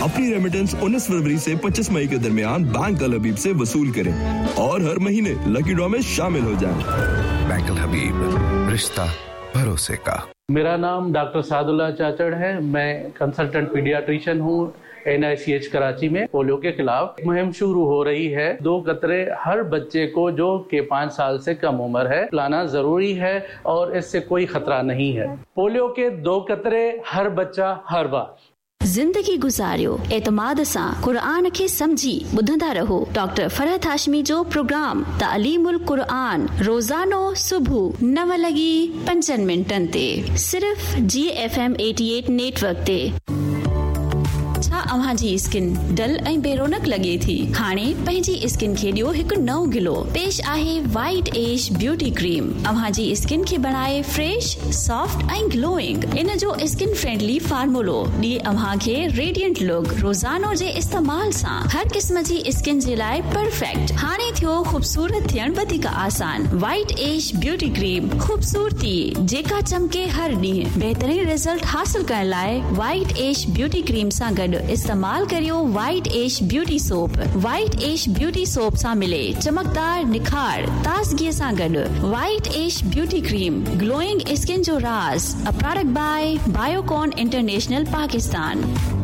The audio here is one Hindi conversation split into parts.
अपनी रेमिटेंस 19 फरवरी से 25 मई के दरमियान बैंक अल हबीब से वसूल करें और हर महीने लकी ड्रॉ में शामिल हो जाएं। बैंक अल हबीब, रिश्ता भरोसे का। मेरा नाम डॉक्टर सादुल्ला चाचड़ है। मैं कंसल्टेंट पीडियाट्रिशियन हूँ NICH कराची में। पोलियो के खिलाफ मुहिम शुरू हो रही है। 2 कतरे हर बच्चे को जो कि 5 साल से कम उम्र है पिलाना जरूरी है और इससे कोई खतरा नहीं है। पोलियो के 2 कतरे हर बच्चा हर बार। जिंदगी गुजारियो एतमाद सां कुरान खे समझी ॿुधंदा रहो। डॉक्टर फरहत हाशमी जो प्रोग्राम तालीमुल कुरान रोजानो सुबह 9:05 ते सिर्फ GFM 88 नेटवर्क ते। छा अव्हां जी स्किन डल ऐं बेरोनक लगे थी? हाणे पंहिंजी स्किन खे ॾियो हिकु नओं ग्लो। पेश आहे वाइट एज ब्यूटी क्रीम। अव्हां जी स्किन खे बनाए फ्रेश, सॉफ्ट ऐं ग्लोइंग। इन जो स्किन फ्रेंडली फार्मूलो ॾिए अव्हां खे रेडिएंट लुक। रोजानो जे इस्तेमाल सां हर क़िस्म जी स्किन जे लाइ परफेक्ट। हाणे थियो खूबसूरत थियण वधीक आसान। वाइट एज ब्यूटी क्रीम, खूबसूरती जेका चमके हर ॾींहुं। बहितरीन रिजल्ट हासिल करण लाइ वाइट एज ब्यूटी क्रीम सां गॾु इस्तेमाल करियो white as beauty soap. White as beauty soap सां मिले चमकदार निखार ताज़गी सां गॾु। White as beauty cream, glowing skin जो राज। A product bye Biocon international Pakistan.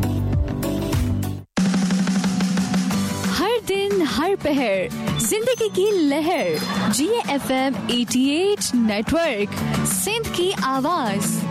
हर दिन हर पहर जिंदगी की लहर। GFM 88 नेटवर्क, सिंध की आवाज।